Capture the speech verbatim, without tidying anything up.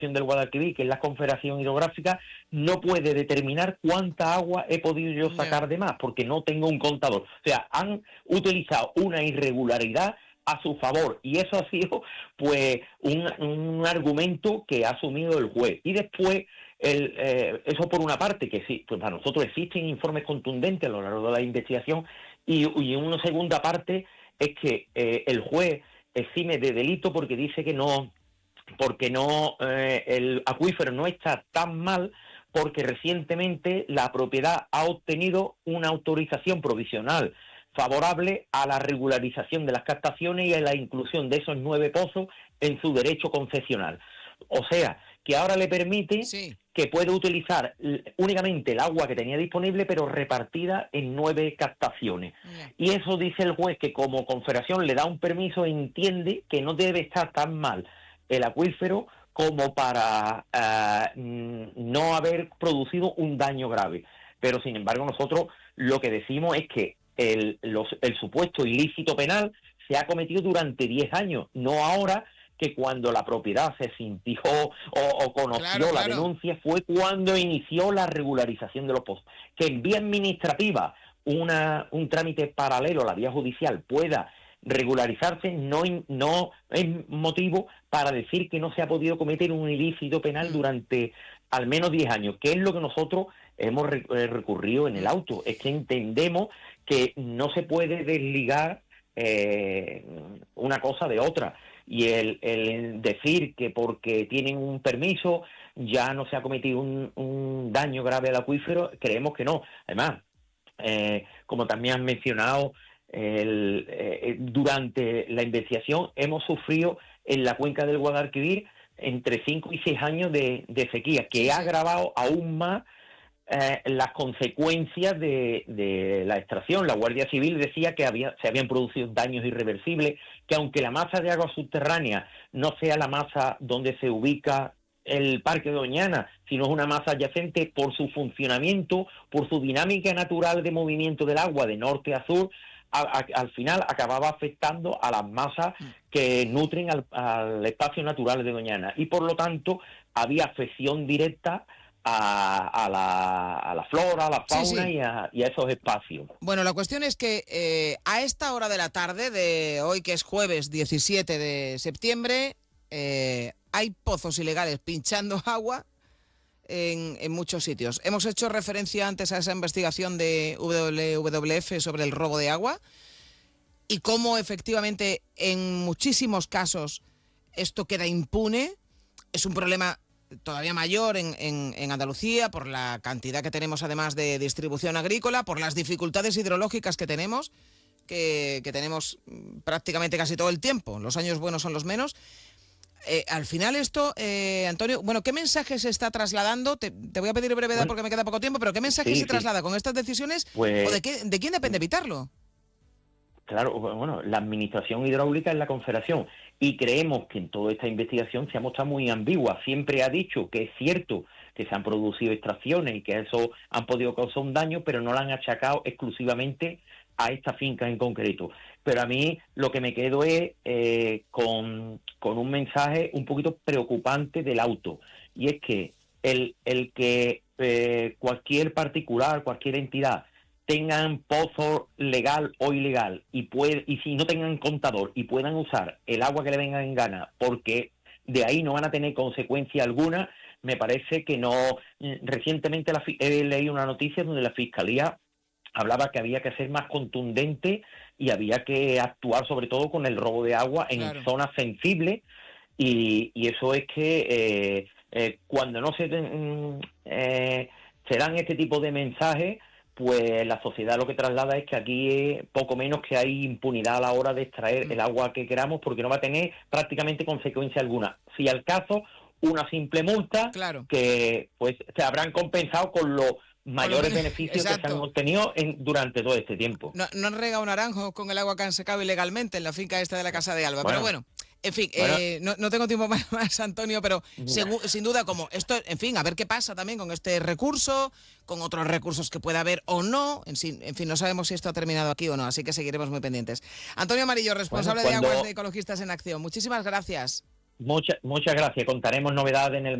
del Guadalquivir, que es la Confederación Hidrográfica, no puede determinar cuánta agua he podido yo sacar de más, porque no tengo un contador. O sea, han utilizado una irregularidad a su favor, y eso ha sido pues un, un argumento que ha asumido el juez. Y después, el, eh, eso por una parte, que sí, pues para nosotros existen informes contundentes a lo largo de la investigación, y, y una segunda parte es que eh, el juez exime de delito porque dice que no, porque no eh, el acuífero no está tan mal, porque recientemente la propiedad ha obtenido una autorización provisional favorable a la regularización de las captaciones y a la inclusión de esos nueve pozos en su derecho concesional. O sea, que ahora le permite sí. que puede utilizar únicamente el agua que tenía disponible, pero repartida en nueve captaciones. Yeah. Y eso dice el juez, que como Confederación le da un permiso, entiende que no debe estar tan mal el acuífero como para uh, no haber producido un daño grave. Pero sin embargo nosotros lo que decimos es que el, los, el supuesto ilícito penal se ha cometido durante diez años, no ahora, que cuando la propiedad se sintió o, o conoció claro, la claro. denuncia, fue cuando inició la regularización de los pozos. Que en vía administrativa una, un trámite paralelo a la vía judicial pueda regularizarse no, no es motivo para decir que no se ha podido cometer un ilícito penal mm. durante al menos diez años, que es lo que nosotros hemos recurrido en el auto. Es que entendemos que no se puede desligar eh, una cosa de otra, y el, el decir que porque tienen un permiso ya no se ha cometido un, un daño grave al acuífero, creemos que no. Además, eh, como también han mencionado, el, eh, durante la investigación hemos sufrido en la cuenca del Guadalquivir entre cinco y seis años de, de sequía, que ha agravado aún más eh, las consecuencias de, de la extracción. La Guardia Civil decía que había, se habían producido daños irreversibles, que aunque la masa de agua subterránea no sea la masa donde se ubica el Parque de Doñana, sino es una masa adyacente, por su funcionamiento, por su dinámica natural de movimiento del agua de norte a sur, a, a, al final acababa afectando a las masas que nutren al, al espacio natural de Doñana, y por lo tanto había afección directa a, a, la, a la flora, a la fauna sí, sí. Y, a, y a esos espacios. Bueno, la cuestión es que eh, a esta hora de la tarde de hoy, que es jueves diecisiete de septiembre, eh, hay pozos ilegales pinchando agua en, en muchos sitios. Hemos hecho referencia antes a esa investigación de W W F sobre el robo de agua y cómo efectivamente en muchísimos casos esto queda impune. Es un problema todavía mayor en, en, en Andalucía por la cantidad que tenemos además de distribución agrícola, por las dificultades hidrológicas que tenemos, que, que tenemos prácticamente casi todo el tiempo. Los años buenos son los menos. Eh, al final esto, eh, Antonio, bueno, ¿qué mensaje se está trasladando? Te, te voy a pedir brevedad bueno, porque me queda poco tiempo, pero ¿qué mensaje sí, se sí. traslada con estas decisiones? Pues, ¿o de, qué, de quién depende evitarlo? Claro, bueno, la administración hidráulica es la Confederación, y creemos que en toda esta investigación se ha mostrado muy ambigua. Siempre ha dicho que es cierto que se han producido extracciones y que eso han podido causar un daño, pero no la han achacado exclusivamente a esta finca en concreto. Pero a mí lo que me quedo es eh, con, con un mensaje un poquito preocupante del auto, y es que el, el que eh, cualquier particular, cualquier entidad tengan pozo legal o ilegal y puede, y si no tengan contador y puedan usar el agua que le venga en gana, porque de ahí no van a tener consecuencia alguna, me parece que no. Recientemente la, he leído una noticia donde la Fiscalía hablaba que había que ser más contundente y había que actuar sobre todo con el robo de agua en claro. zonas sensibles, y, y eso es que eh, eh, cuando no se, eh, se dan este tipo de mensajes, pues la sociedad lo que traslada es que aquí es poco menos que hay impunidad a la hora de extraer mm. el agua que queramos, porque no va a tener prácticamente consecuencia alguna. Si al caso, una simple multa claro. que pues se habrán compensado con los mayores beneficios Exacto. que se han obtenido en, durante todo este tiempo. No, no han regado naranjos con el agua que han secado ilegalmente en la finca esta de la Casa de Alba, bueno, pero bueno. En fin, bueno. eh, no, no tengo tiempo más, más Antonio, pero segu- sin duda como esto, en fin, a ver qué pasa también con este recurso, con otros recursos que pueda haber o no, en fin, en fin, no sabemos si esto ha terminado aquí o no, así que seguiremos muy pendientes. Antonio Amarillo, responsable bueno, cuando... de Aguas de Ecologistas en Acción, muchísimas gracias. Muchas muchas gracias. Contaremos novedades en el